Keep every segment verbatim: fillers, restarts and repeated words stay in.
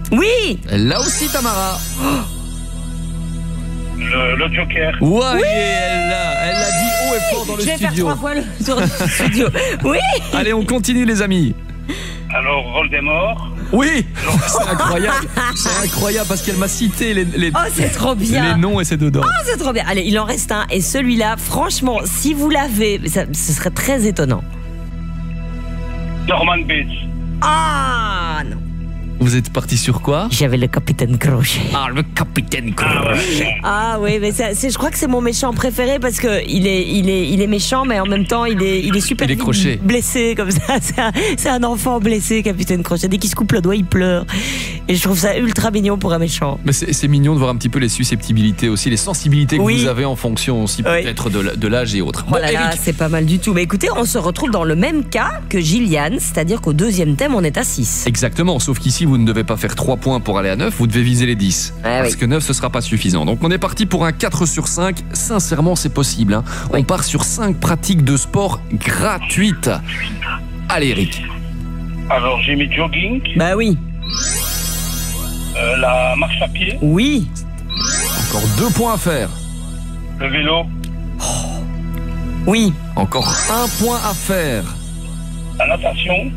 Oui. Là aussi, Tamara. Le, le Joker. Ouais, oui, elle l'a, elle l'a dit haut et fort dans le Je vais studio. faire trois fois le tour du studio. Oui. Allez, on continue, les amis. Alors, Voldemort. Oui, c'est incroyable. C'est incroyable parce qu'elle m'a cité les, les, Oh, c'est trop bien. les noms et c'est dedans. Oh, c'est trop bien. Allez, il en reste un. Et celui-là, franchement, si vous l'avez, ça, ce serait très étonnant. Norman Bates. Ah non. Vous êtes parti sur quoi? J'avais le capitaine Crochet. Ah, le capitaine Crochet. Ah oui, mais ça, c'est, je crois que c'est mon méchant préféré parce que il est, il est, il est méchant, mais en même temps, il est, il est super Il est vite Crochet. blessé comme ça. C'est un, c'est un enfant blessé, capitaine Crochet. Dès qu'il se coupe le doigt, il pleure. Et je trouve ça ultra mignon pour un méchant. Mais c'est, c'est mignon de voir un petit peu les susceptibilité aussi, les sensibilités que Oui. vous avez en fonction aussi Oui. peut-être de, l- de l'âge et autres. Oh là là, Eric, c'est pas mal du tout. Mais écoutez, on se retrouve dans le même cas que Gillian, c'est-à-dire qu'au deuxième thème, on est à six. exactement, sauf qu'ici vous ne devez pas faire trois points pour aller à neuf, vous devez viser les dix. Ah parce oui. que neuf ce sera pas suffisant. Donc on est parti pour un quatre sur cinq, sincèrement c'est possible. Hein. On Oui. part sur cinq pratiques de sport gratuites. Allez Eric. Alors, j'ai mis jogging, Bah oui, euh, la marche à pied, oui, Encore deux points à faire. le vélo, oui. Encore un point à faire. la natation,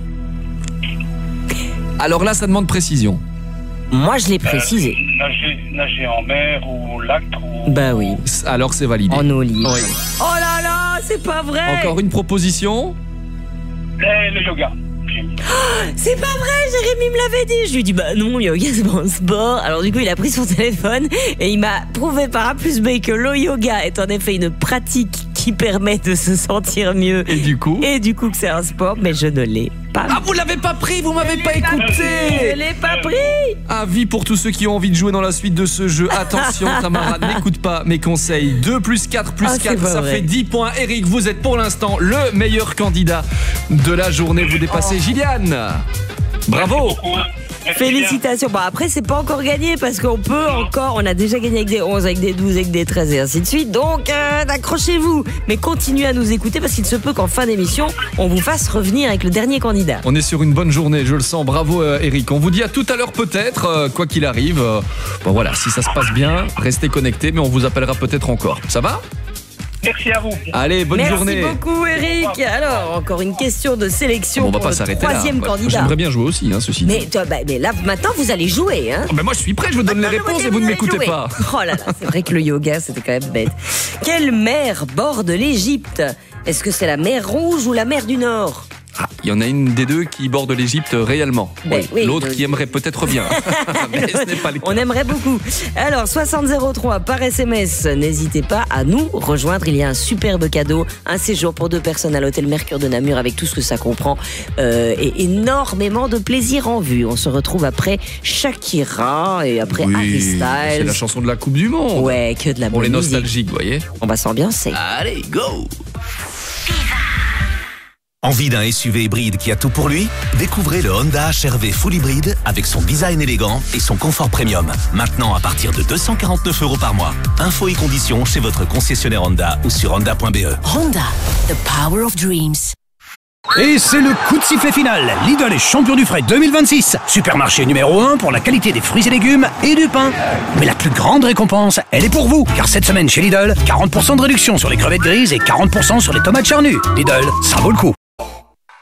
Alors là ça demande précision. Moi, je l'ai euh, précisé. nager, nager en mer ou lac ou... Bah oui, Alors c'est validé. en eau libre. Oui. Oh là là, c'est pas vrai. Encore une proposition. Et le yoga. J'ai mis. C'est pas vrai, Jérémy me l'avait dit. Je lui ai dit, bah non, yoga, c'est pas un sport. Alors du coup, il a pris son téléphone et il m'a prouvé par A plus B que le yoga est en effet une pratique qui permet de se sentir mieux. Et du coup. Et du coup que c'est un sport, mais je ne l'ai pas. Ah vous l'avez pas pris, vous m'avez pas écouté. Je l'ai pas pris. Avis pour tous ceux qui ont envie de jouer dans la suite de ce jeu. Attention, Tamara, n'écoute pas mes conseils. deux plus quatre plus Ah, c'est quatre, pas ça vrai. fait dix points. Eric, vous êtes pour l'instant le meilleur candidat de la journée. Vous dépassez Gillian. Bravo. Merci bien. Félicitations. Bon, après, c'est pas encore gagné parce qu'on peut encore. On a déjà gagné avec des onze, avec des douze, avec des treize et ainsi de suite. Donc, euh, accrochez-vous. Mais continuez à nous écouter parce qu'il se peut qu'en fin d'émission, on vous fasse revenir avec le dernier candidat. On est sur une bonne journée, je le sens. Bravo euh, Eric. On vous dit à tout à l'heure peut-être, euh, quoi qu'il arrive. Euh, bon voilà, si ça se passe bien, restez connectés, mais on vous appellera peut-être encore. Ça va? Merci à vous. Allez, bonne Merci journée. beaucoup, Eric. Alors, encore une question de sélection Bon, on va pour pas le s'arrêter là. troisième Ouais, candidat. J'aimerais bien jouer aussi, hein, ceci dit. Mais, toi, bah, mais là, maintenant, vous allez jouer, hein. Ben moi je suis prêt, je vous donne les réponses et vous ne allez m'écoutez jouer. pas. Oh là là, c'est vrai que le yoga, c'était quand même bête. Quelle mer borde l'Égypte? Est-ce que c'est la mer Rouge ou la mer du Nord? Ah, il y en a une des deux qui borde l'Égypte réellement. Ben Oui. oui, L'autre le- qui aimerait peut-être bien. Mais ce n'est pas le cas. On aimerait beaucoup. Alors, soixante zéro trois par S M S. N'hésitez pas à nous rejoindre. Il y a un superbe cadeau. Un séjour pour deux personnes à l'hôtel Mercure de Namur avec tout ce que ça comprend. Euh, et énormément de plaisir en vue. On se retrouve après Shakira et après Harry c'est la Styles. chanson de la Coupe du Monde. Ouais, que de la Pour bonne les musique. nostalgiques, vous voyez. On va s'ambiancer. Allez, go. Envie d'un S U V hybride qui a tout pour lui? Découvrez le Honda H R V Full Hybride avec son design élégant et son confort premium. Maintenant à partir de deux cent quarante-neuf euros par mois. Infos et conditions chez votre concessionnaire Honda ou sur honda point b e. Honda, the power of dreams. Et c'est le coup de sifflet final. Lidl est champion du frais deux mille vingt-six. Supermarché numéro un pour la qualité des fruits et légumes et du pain. Mais la plus grande récompense, elle est pour vous. Car cette semaine chez Lidl, quarante pour cent de réduction sur les crevettes grises et quarante pour cent sur les tomates charnues. Lidl, ça vaut le coup.